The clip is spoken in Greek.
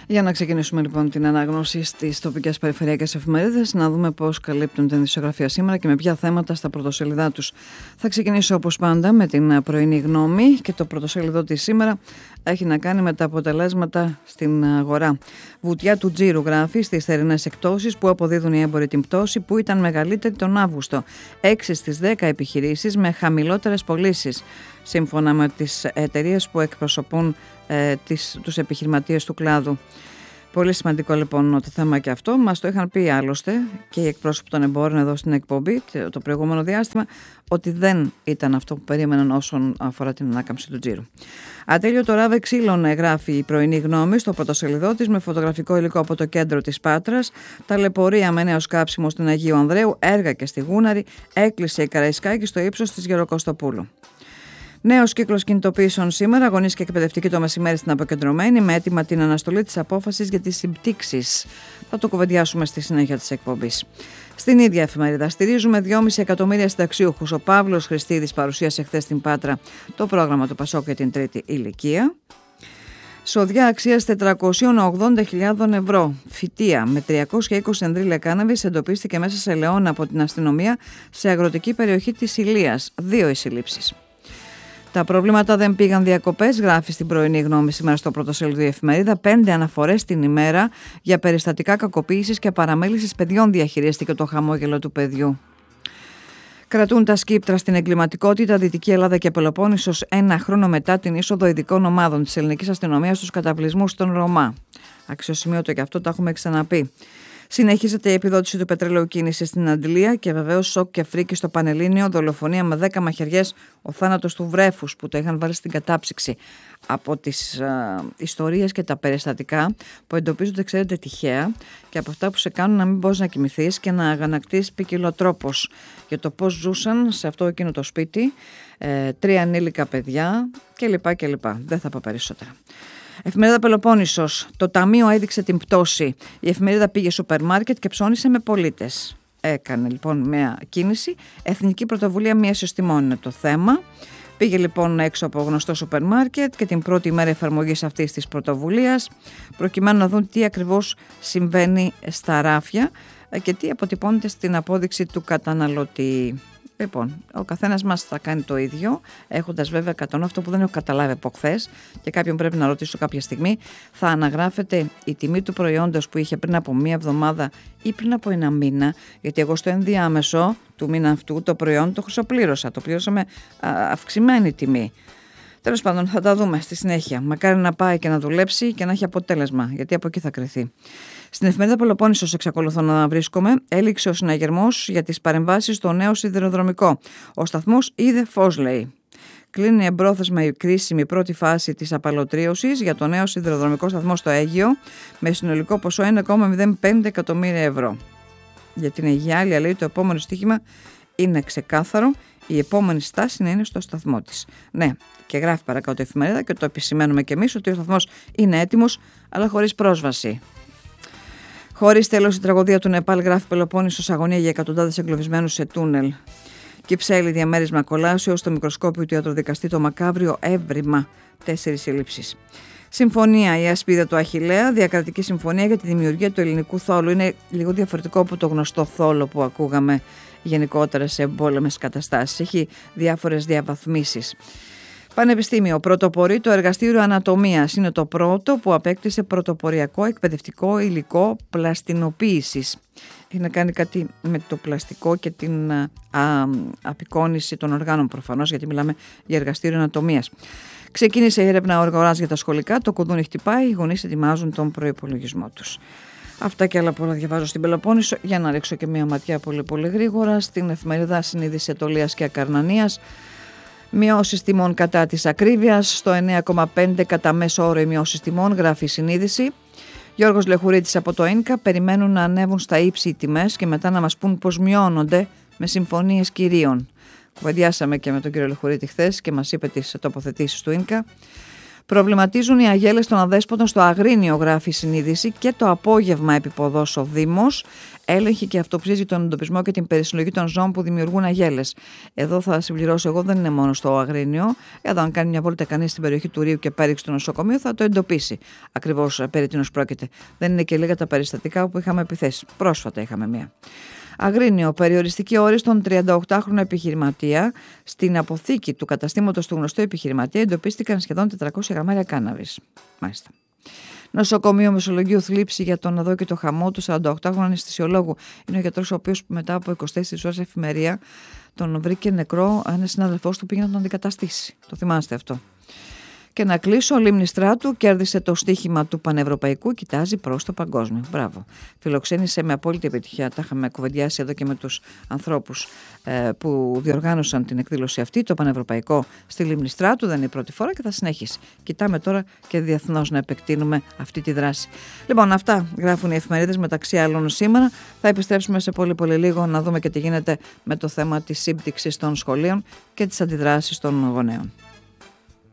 Για να ξεκινήσουμε λοιπόν την ανάγνωση στις τοπικές περιφερειακές εφημερίδες, να δούμε πώς καλύπτουν την ειδησιογραφία σήμερα και με ποια θέματα στα πρωτοσέλιδά τους. Θα ξεκινήσω όπως πάντα με την πρωινή γνώμη και το πρωτοσέλιδο της σήμερα έχει να κάνει με τα αποτελέσματα στην αγορά. Βουτιά του τζίρου, γράφει, στις θερινές εκτόσεις που αποδίδουν οι έμποροι την πτώση που ήταν μεγαλύτερη τον Αύγουστο. 6 στις 10 επιχειρήσεις με χαμηλότερες πωλήσεις, σύμφωνα με τις εταιρείες που εκπροσωπούν τους επιχειρηματίες του κλάδου. Πολύ σημαντικό λοιπόν το θέμα και αυτό. Μας το είχαν πει άλλωστε και οι εκπρόσωποι των εμπόρων εδώ στην εκπομπή το προηγούμενο διάστημα, ότι δεν ήταν αυτό που περίμεναν όσον αφορά την ανάκαμψη του τζίρου. Ατέλειωτο ράβε ξύλων, γράφει η πρωινή γνώμη στο πρωτοσελιδό της, με φωτογραφικό υλικό από το κέντρο της Πάτρας. Ταλαιπωρία με νέο σκάψιμο στην Αγίου Ανδρέου, έργα και στη Γούναρη, έκλεισε η Καραϊσκάκη στο ύψος της Γεροκοστοπούλου. Νέος κύκλος κινητοποιήσεων σήμερα, γονείς και εκπαιδευτικοί το μεσημέρι στην Αποκεντρωμένη, με έτοιμα την αναστολή της απόφασης για τις συμπτύξεις. Θα το κουβεντιάσουμε στη συνέχεια της εκπομπής. Στην ίδια εφημερίδα, στηρίζουμε 2,5 εκατομμύρια συνταξιούχους. Ο Παύλος Χριστίδης παρουσίασε χθες στην Πάτρα το πρόγραμμα του ΠΑΣΟΚ για την τρίτη ηλικία. Σοδιά αξίας 480.000 ευρώ. Φυτεία με 320 ενδρύλια κάναβης εντοπίστηκε μέσα σε Λεώνα από την αστυνομία σε αγροτική περιοχή της Ηλίας. 2 οι συλλήψεις. Τα προβλήματα δεν πήγαν διακοπές, γράφει στην πρωινή γνώμη σήμερα στο πρωτοσέλιδο η εφημερίδα. 5 αναφορές την ημέρα για περιστατικά κακοποίησης και παραμέλησης παιδιών διαχειρίστηκε το χαμόγελο του παιδιού. Κρατούν τα σκύπτρα στην εγκληματικότητα Δυτική Ελλάδα και Πελοπόννησος ένα χρόνο μετά την είσοδο ειδικών ομάδων της ελληνικής αστυνομίας στους καταβλισμούς των Ρωμά. Αξιοσημείωτο και αυτό, το έχουμε ξαναπεί. Συνεχίζεται η επιδότηση του πετρελαίου κίνηση στην Αντλία και βεβαίως σοκ και φρίκη στο Πανελλήνιο, δολοφονία με 10 μαχαιριές, ο θάνατος του βρέφους που το είχαν βάλει στην κατάψυξη. Από τις ιστορίες και τα περιστατικά που εντοπίζονται, ξέρετε, τυχαία και από αυτά που σε κάνουν να μην μπορείς να κοιμηθείς και να αγανακτείς ποικιλοτρόπως για το πώς ζούσαν σε αυτό εκείνο το σπίτι, 3 ανήλικα παιδιά κλπ. Δεν θα πω περισσότερα. Εφημερίδα Πελοπόννησος. Το ταμείο έδειξε την πτώση. Η εφημερίδα πήγε σούπερ μάρκετ και ψώνισε με πολίτες. Έκανε λοιπόν μια κίνηση. Εθνική πρωτοβουλία μείωσης τιμών είναι το θέμα. Πήγε λοιπόν έξω από γνωστό σούπερ μάρκετ και την πρώτη μέρα εφαρμογής αυτής της πρωτοβουλίας, προκειμένου να δουν τι ακριβώς συμβαίνει στα ράφια και τι αποτυπώνεται στην απόδειξη του καταναλωτή. Λοιπόν, ο καθένας μας θα κάνει το ίδιο, έχοντας βέβαια κατανοώ αυτό που δεν έχω καταλάβει από χθες και κάποιον πρέπει να ρωτήσω κάποια στιγμή. Θα αναγράφεται η τιμή του προϊόντος που είχε πριν από 1 εβδομάδα ή πριν από 1 μήνα, γιατί εγώ στο ενδιάμεσο του μήνα αυτού το προϊόν το χρυσοπλήρωσα, το πλήρωσα με αυξημένη τιμή. Τέλος πάντων, θα τα δούμε στη συνέχεια. Μακάρι να πάει και να δουλέψει και να έχει αποτέλεσμα, γιατί από εκεί θα κριθεί. Στην εφημερίδα Πελοπόννησος εξακολουθώ να βρίσκομαι. Έληξε ο συναγερμός για τις παρεμβάσεις στο νέο σιδηροδρομικό. Ο σταθμός είδε φως, λέει. Κλείνει εμπρόθεσμα η κρίσιμη πρώτη φάση της απαλωτρίωσης για το νέο σιδηροδρομικό σταθμό στο Αίγυο, με συνολικό ποσό 1,05 εκατομμύρια ευρώ. Για την Αιγιάλια, λέει, το επόμενο στοίχημα είναι ξεκάθαρο. Η επόμενη στάση να είναι στο σταθμό της. Ναι, και γράφει παρακάτω η εφημερίδα και το επισημαίνουμε κι εμείς ότι ο σταθμός είναι έτοιμος, αλλά χωρίς πρόσβαση. Χωρίς τέλος η τραγωδία του Νεπάλ, γράφει Πελοπόννησος, αγωνία για εκατοντάδες εγκλωβισμένους σε τούνελ. Κυψέλη, διαμέρισμα κολάσεως, στο μικροσκόπιο του ιατροδικαστή το μακάβριο έβριμα, 4 συλλήψεις. Συμφωνία, η ασπίδα του Αχιλλέα, διακρατική συμφωνία για τη δημιουργία του ελληνικού θόλου. Είναι λίγο διαφορετικό από το γνωστό θόλο που ακούγαμε γενικότερα σε εμπόλεμες καταστάσεις. Έχει διάφορες διαβαθμίσεις. Πανεπιστήμιο. Πρωτοπορεί το εργαστήριο ανατομίας. Είναι το πρώτο που απέκτησε πρωτοποριακό εκπαιδευτικό υλικό πλαστινοποίησης. Έχει να κάνει κάτι με το πλαστικό και την απεικόνηση των οργάνων προφανώς, γιατί μιλάμε για εργαστήριο ανατομίας. Ξεκίνησε η έρευνα αγοράς για τα σχολικά, το κουδούνι χτυπάει, οι γονείς ετοιμάζουν τον προϋπολογισμό τους. Αυτά και άλλα πολλά διαβάζω στην Πελοπόννησο, για να ρίξω και μία ματιά πολύ γρήγορα στην εφημερίδα Συνείδηση Ετωλείας και Ακαρνανίας. Μειώσεις τιμών κατά της ακρίβειας, στο 9,5 κατά μέσο όρο οι μειώσεις τιμών, γράφει η Συνείδηση. Γιώργος Λεχουρίτης από το ίνκα, περιμένουν να ανέβουν στα ύψη οι τιμές και μετά να μας πούν πως μειώνονται με συμφωνίες κυρίων. Κουβεντιάσαμε και με τον κύριο Λεχουρίτη χθες και μας είπε τις τοποθετήσεις του ίνκα. Προβληματίζουν οι αγέλες των αδέσποτων στο Αγρίνιο, γράφει η Συνείδηση, και το απόγευμα επιποδός ο Δήμος. Έλεγχη και αυτοψίζει τον εντοπισμό και την περισυλλογή των ζώων που δημιουργούν αγέλες. Εδώ θα συμπληρώσω εγώ, δεν είναι μόνο στο Αγρίνιο. Εδώ, αν κάνει μια βόλτα κανείς στην περιοχή του Ρίου και πέριξει το νοσοκομείο, θα το εντοπίσει ακριβώς περί τίνος πρόκειται. Δεν είναι και λίγα τα περιστατικά όπου είχαμε επιθέσεις. Πρόσφατα είχαμε μία. Αγρίνιο, περιοριστική όρη στον 38χρονο επιχειρηματία. Στην αποθήκη του καταστήματος του γνωστού επιχειρηματία εντοπίστηκαν σχεδόν 400 γραμμάρια κάναβης. Μάλιστα. Νοσοκομείο Μεσολογγίου, θλίψη για τον αδόκητο χαμό του 48χρονου αναισθησιολόγου. Είναι ο γιατρός ο οποίος μετά από 24 ώρες εφημερία τον βρήκε νεκρό. Ένας συνάδελφός του πήγε να τον αντικαταστήσει. Το θυμάστε αυτό. Και να κλείσω, ο Λίμνης Στράτου κέρδισε το στοίχημα του Πανευρωπαϊκού, κοιτάζει προς το παγκόσμιο. Μπράβο. Φιλοξένησε με απόλυτη επιτυχία. Τα είχαμε κουβεντιάσει εδώ και με τους ανθρώπους που διοργάνωσαν την εκδήλωση αυτή. Το Πανευρωπαϊκό στη Λίμνη Στράτου δεν είναι η πρώτη φορά και θα συνεχίσει. Κοιτάμε τώρα και διεθνώς να επεκτείνουμε αυτή τη δράση. Λοιπόν, αυτά γράφουν οι εφημερίδες μεταξύ άλλων σήμερα. Θα επιστρέψουμε σε πολύ λίγο να δούμε και τι γίνεται με το θέμα της σύμπτυξης των σχολείων και τις αντιδράσεις των γονέων.